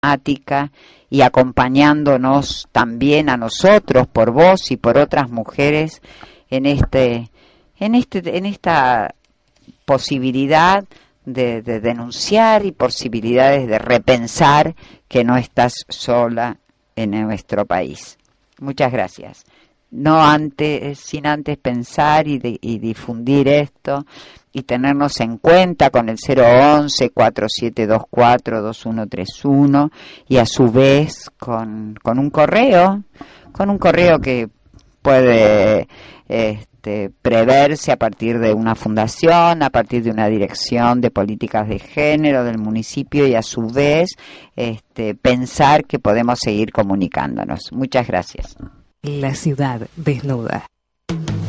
problemática y acompañándonos también a nosotros por vos y por otras mujeres en esta posibilidad de denunciar y posibilidades de repensar que no estás sola en nuestro país. Muchas gracias. Sin antes pensar y difundir esto y tenernos en cuenta con el 011-4724-2131 y a su vez con un correo que puede preverse a partir de una fundación, a partir de una dirección de políticas de género del municipio y a su vez pensar que podemos seguir comunicándonos. Muchas gracias. La ciudad desnuda.